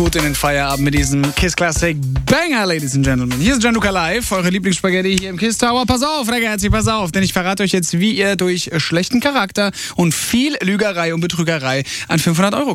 Gut in den Feierabend mit diesem Kiss Classic Banger, Ladies and Gentlemen. Hier ist Gianluca Live, eure Lieblingsspaghetti hier im Kiss Tower. Pass auf, Ragazzi, pass auf, denn ich verrate euch jetzt, wie ihr durch schlechten Charakter und viel Lügerei und Betrügerei an 500 €